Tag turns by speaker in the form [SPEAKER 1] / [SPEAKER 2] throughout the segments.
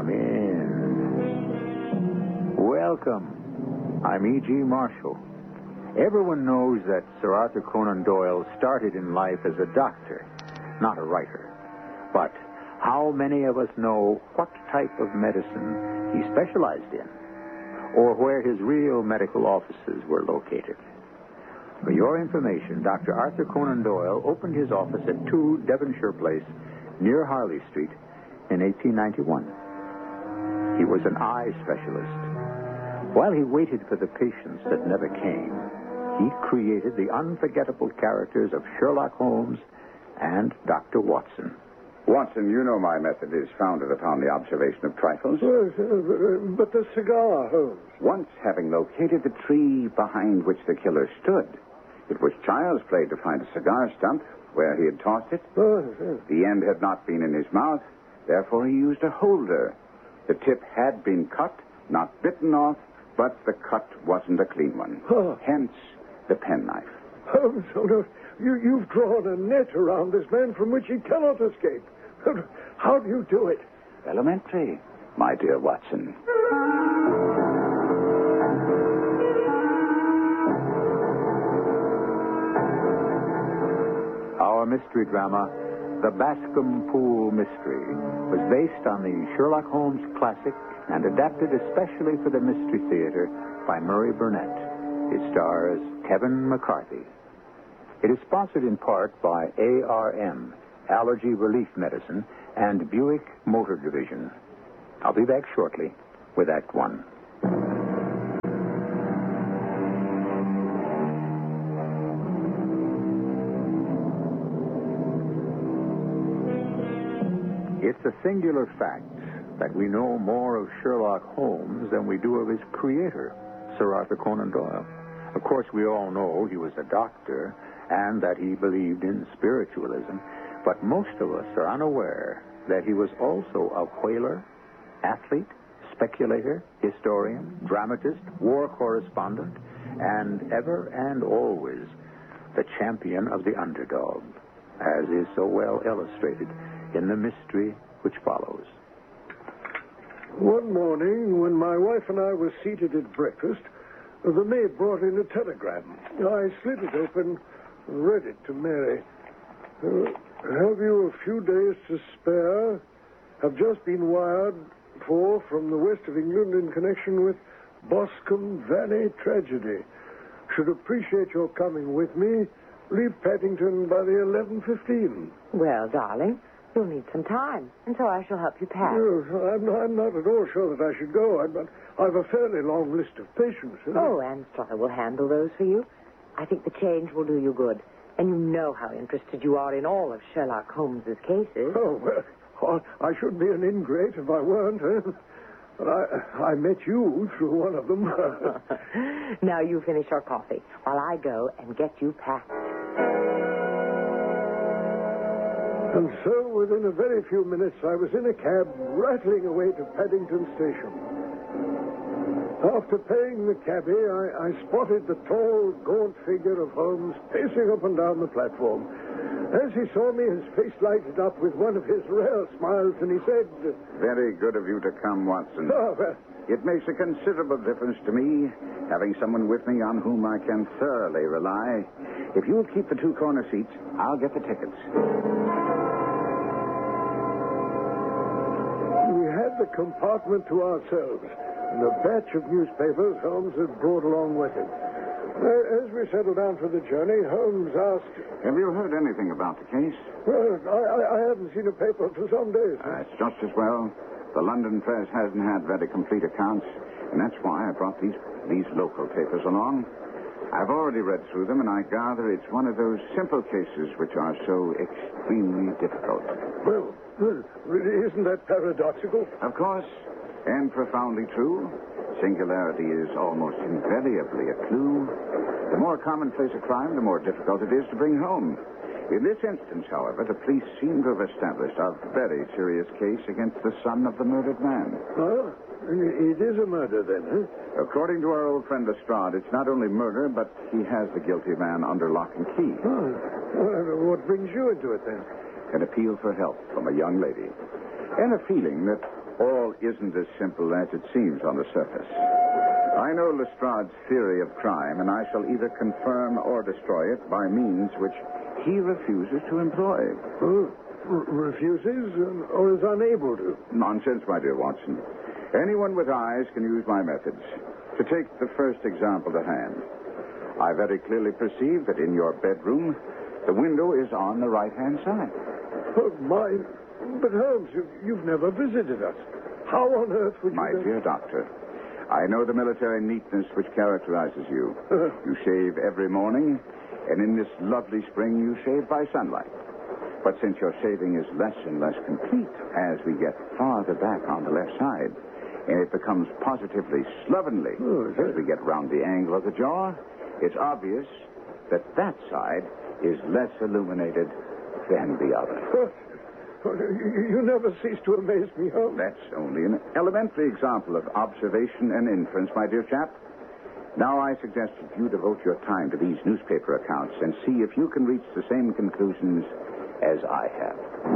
[SPEAKER 1] Come in. Welcome. I'm E.G. Marshall. Everyone knows that Sir Arthur Conan Doyle started in life as a doctor, not a writer. But how many of us know what type of medicine he specialized in, or where his real medical offices were located? For your information, Dr. Arthur Conan Doyle opened his office at 2 Devonshire Place, near Harley Street, in 1891. He was an eye specialist. While he waited for the patients that never came, he created the unforgettable characters of Sherlock Holmes and Dr. Watson.
[SPEAKER 2] Watson, you know my method is founded upon the observation of trifles.
[SPEAKER 3] But the cigar, Holmes.
[SPEAKER 2] Once having located the tree behind which the killer stood, it was child's play to find a cigar stump where he had tossed it. The end had not been in his mouth, therefore he used a holder. The tip had been cut, not bitten off, but the cut wasn't a clean one. Hence the penknife.
[SPEAKER 3] Holmes, you've drawn a net around this man from which he cannot escape. How do you do it?
[SPEAKER 2] Elementary, my dear Watson.
[SPEAKER 1] Our mystery drama, The Bascom Pool Mystery, was based on the Sherlock Holmes classic and adapted especially for the Mystery Theater by Murray Burnett. It stars Kevin McCarthy. It is sponsored in part by ARM, Allergy Relief Medicine, and Buick Motor Division. I'll be back shortly with Act One. It's a singular fact that we know more of Sherlock Holmes than we do of his creator, Sir Arthur Conan Doyle. Of course, we all know he was a doctor and that he believed in spiritualism, but most of us are unaware that he was also a whaler, athlete, speculator, historian, dramatist, war correspondent, and ever and always the champion of the underdog, as is so well illustrated in the mystery which follows.
[SPEAKER 3] One morning, when my wife and I were seated at breakfast, the maid brought in a telegram. I slid it open and read it to Mary. Have you a few days to spare? Have just been wired for from the west of England in connection with Boscombe Valley tragedy. Should appreciate your coming with me. Leave Paddington by the 11:15.
[SPEAKER 4] Well, darling, you'll need some time, and so I shall help you pack.
[SPEAKER 3] I'm not at all sure that I should go, but I've a fairly long list of patients.
[SPEAKER 4] Oh, Anne Stoddard will handle those for you. I think the change will do you good. And you know how interested you are in all of Sherlock Holmes's cases.
[SPEAKER 3] Oh, well, I should be an ingrate if I weren't. But I met you through one of them.
[SPEAKER 4] Now you finish your coffee while I go and get you packed.
[SPEAKER 3] And so, within a very few minutes, I was in a cab rattling away to Paddington Station. After paying the cabbie, I spotted the tall, gaunt figure of Holmes pacing up and down the platform. As he saw me, his face lighted up with one of his rare smiles, and he said,
[SPEAKER 2] Very good of you to come, Watson.
[SPEAKER 3] Oh, well,
[SPEAKER 2] It makes a considerable difference to me, having someone with me on whom I can thoroughly rely. If you'll keep the 2 corner seats, I'll get the tickets.
[SPEAKER 3] we had the compartment to ourselves, and a batch of newspapers Holmes had brought along with him. As we settled down for the journey, Holmes asked,
[SPEAKER 2] Have you heard anything about the case?
[SPEAKER 3] Well, I haven't seen a paper for some days.
[SPEAKER 2] It's just as well. The London press hasn't had very complete accounts, and that's why I brought these local papers along. I've already read through them, and I gather it's one of those simple cases which are so extremely difficult.
[SPEAKER 3] Well, isn't that paradoxical?
[SPEAKER 2] Of course, and profoundly true. Singularity is almost invariably a clue. The more commonplace a crime, the more difficult it is to bring home. In this instance, however, the police seem to have established a very serious case against the son of the murdered man.
[SPEAKER 3] Oh, it is a murder then, huh?
[SPEAKER 2] According to our old friend Lestrade, it's not only murder, but he has the guilty man under lock and key.
[SPEAKER 3] Oh, well, what brings you into it then?
[SPEAKER 2] An appeal for help from a young lady. And a feeling that All isn't as simple as it seems on the surface. I know Lestrade's theory of crime, and I shall either confirm or destroy it by means which he refuses to employ.
[SPEAKER 3] Refuses or is unable to?
[SPEAKER 2] Nonsense, my dear Watson. Anyone with eyes can use my methods. To take the first example to hand, I very clearly perceive that in your bedroom, the window is on the right-hand side.
[SPEAKER 3] Oh, mine. But, Holmes, you've never visited us. How on earth would you...
[SPEAKER 2] My dear doctor, I know the military neatness which characterizes you. You shave every morning, and in this lovely spring you shave by sunlight. But since your shaving is less and less complete as we get farther back on the left side, and it becomes positively slovenly as we get round the angle of the jaw, it's obvious that that side is less illuminated than the other.
[SPEAKER 3] You never cease to amaze me, Holmes.
[SPEAKER 2] That's only an elementary example of observation and inference, my dear chap. Now I suggest that you devote your time to these newspaper accounts and see if you can reach the same conclusions as I have.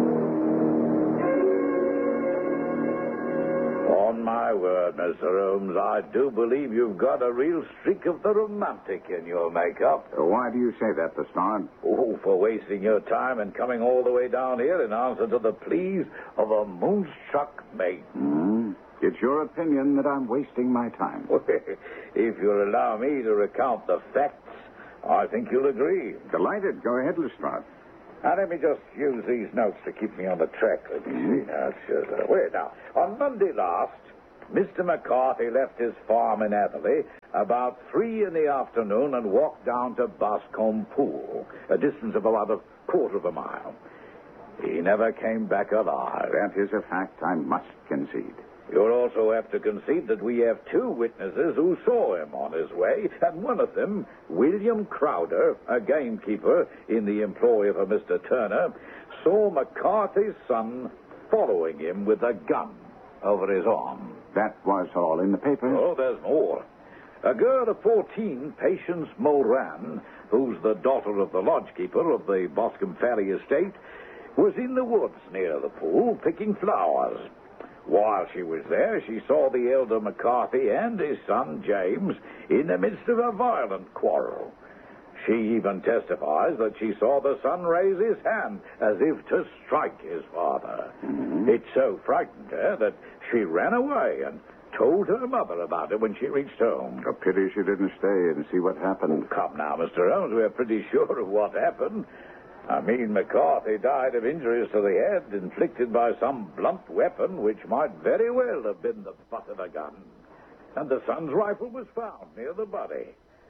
[SPEAKER 5] On my word, Mr. Holmes, I do believe you've got a real streak of the romantic in your makeup.
[SPEAKER 2] Why do you say that, Lestrade?
[SPEAKER 5] Oh, for wasting your time and coming all the way down here in answer to the pleas of a moonstruck maiden.
[SPEAKER 2] It's your opinion that I'm wasting my time.
[SPEAKER 5] If you'll allow me to recount the facts, I think you'll agree.
[SPEAKER 2] Delighted. Go ahead, Lestrade.
[SPEAKER 5] Now, let me just use these notes to keep me on the track. Let me see now. Wait, now. On Monday last, Mr. McCarthy left his farm in Atherley about 3 in the afternoon and walked down to Boscombe Pool, a distance of about a quarter of a mile. He never came back alive.
[SPEAKER 2] That is a fact I must concede.
[SPEAKER 5] You'll also have to concede that we have 2 witnesses who saw him on his way, and one of them, William Crowder, a gamekeeper in the employ of a Mr. Turner, saw McCarthy's son following him with a gun over his arm.
[SPEAKER 2] That was all in the papers?
[SPEAKER 5] Oh, there's more. A girl of 14, Patience Moran, who's the daughter of the lodgekeeper of the Boscombe Ferry estate, was in the woods near the pool picking flowers. While she was there, she saw the elder McCarthy and his son, James, in the midst of a violent quarrel. She even testifies that she saw the son raise his hand as if to strike his father. It so frightened her that she ran away and told her mother about it when she reached home.
[SPEAKER 2] A pity she didn't stay and see what happened.
[SPEAKER 5] Come now, Mr. Holmes, we're pretty sure of what happened. I mean, McCarthy died of injuries to the head inflicted by some blunt weapon which might very well have been the butt of a gun. And the son's rifle was found near the body.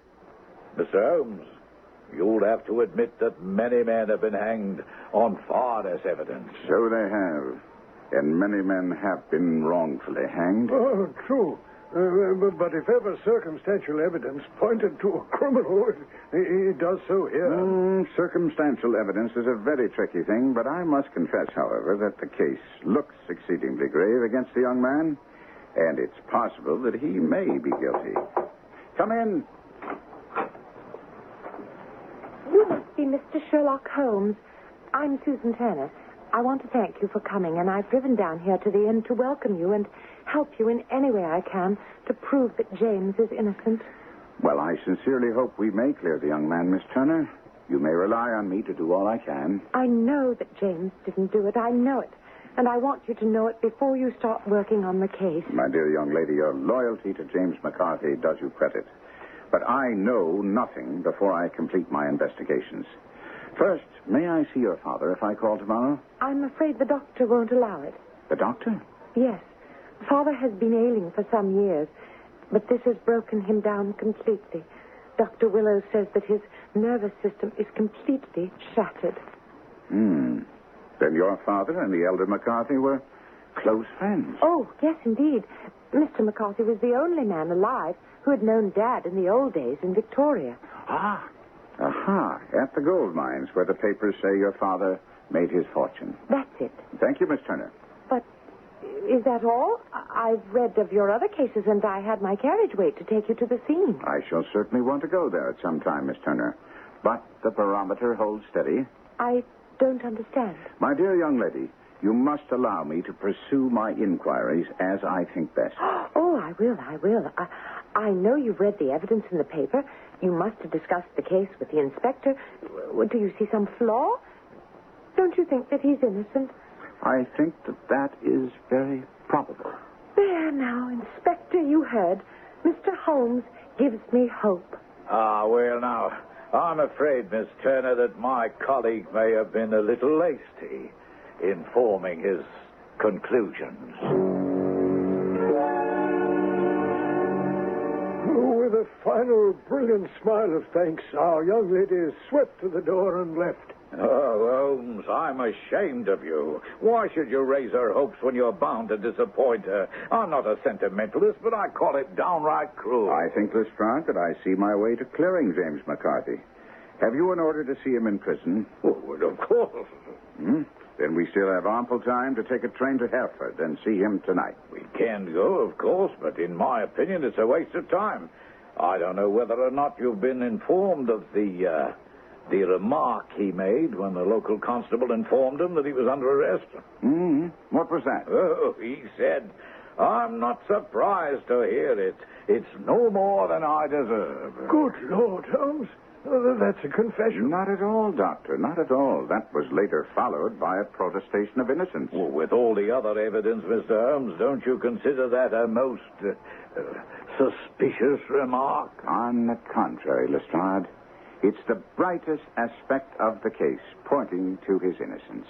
[SPEAKER 5] Mr. Holmes, you'll have to admit that many men have been hanged on far less evidence.
[SPEAKER 2] So they have. And many men have been wrongfully hanged.
[SPEAKER 3] Oh, true. But if ever circumstantial evidence pointed to a criminal, it does so here.
[SPEAKER 2] Circumstantial evidence is a very tricky thing, but I must confess, however, that the case looks exceedingly grave against the young man, and it's possible that he may be guilty. Come in.
[SPEAKER 4] You must be Mr. Sherlock Holmes. I'm Susan Turner. I want to thank you for coming, and I've driven down here to the inn to welcome you and help you in any way I can to prove that James is innocent.
[SPEAKER 2] Well, I sincerely hope we may clear the young man, Miss Turner. You may rely on me to do all I can.
[SPEAKER 4] I know that James didn't do it. I know it. And I want you to know it before you start working on the case.
[SPEAKER 2] My dear young lady, your loyalty to James McCarthy does you credit. But I know nothing before I complete my investigations. First, may I see your father if I call tomorrow?
[SPEAKER 4] I'm afraid the doctor won't allow it.
[SPEAKER 2] The doctor?
[SPEAKER 4] Yes. Father has been ailing for some years, but this has broken him down completely. Dr. Willows says that his nervous system is completely shattered.
[SPEAKER 2] Then your father and the elder McCarthy were close friends.
[SPEAKER 4] Oh, yes, indeed. Mr. McCarthy was the only man alive who had known Dad in the old days in Victoria.
[SPEAKER 2] Aha. At the gold mines where the papers say your father made his fortune.
[SPEAKER 4] That's it.
[SPEAKER 2] Thank you, Miss Turner.
[SPEAKER 4] But is that all? I've read of your other cases, and I had my carriage wait to take you to the scene.
[SPEAKER 2] I shall certainly want to go there at some time, Miss Turner. But the barometer holds steady.
[SPEAKER 4] I don't understand.
[SPEAKER 2] My dear young lady, You must allow me to pursue my inquiries as I think best.
[SPEAKER 4] Oh, I will. I know you've read the evidence in the paper. You must have discussed the case with the inspector. Do you see some flaw? Don't you think that he's innocent?
[SPEAKER 2] I think that is very probable.
[SPEAKER 4] There now, Inspector, you heard. Mr. Holmes gives me hope.
[SPEAKER 5] Well, now, I'm afraid, Miss Turner, that my colleague may have been a little hasty in forming his conclusions.
[SPEAKER 3] With a final brilliant smile of thanks, our young lady swept to the door and left.
[SPEAKER 5] Oh, Holmes, I'm ashamed of you. Why should you raise her hopes when you're bound to disappoint her? I'm not a sentimentalist, but I call it downright cruel.
[SPEAKER 2] I think, Lestrade, that I see my way to clearing James McCarthy. Have you an order to see him in prison?
[SPEAKER 5] Oh, well, of course.
[SPEAKER 2] Then we still have ample time to take a train to Hereford and see him tonight.
[SPEAKER 5] We can go, of course, but in my opinion, it's a waste of time. I don't know whether or not you've been informed of the remark he made when the local constable informed him that he was under arrest.
[SPEAKER 2] What was that?
[SPEAKER 5] Oh, he said, "I'm not surprised to hear it. It's no more than I deserve."
[SPEAKER 3] Good Lord, Holmes. That's a confession.
[SPEAKER 2] Not at all, Doctor. Not at all. That was later followed by a protestation of innocence.
[SPEAKER 5] Well, with all the other evidence, Mr. Holmes, don't you consider that a most suspicious remark?
[SPEAKER 2] On the contrary, Lestrade. It's the brightest aspect of the case, pointing to his innocence.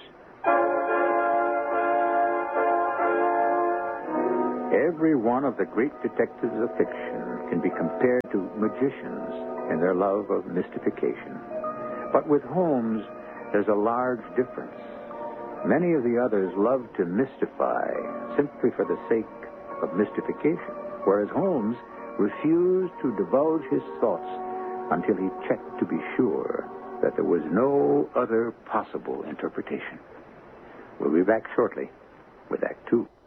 [SPEAKER 1] Every one of the great detectives of fiction can be compared to magicians in their love of mystification. But with Holmes, there's a large difference. Many of the others love to mystify simply for the sake of mystification, whereas Holmes refused to divulge his thoughts until he checked to be sure that there was no other possible interpretation. We'll be back shortly with Act Two.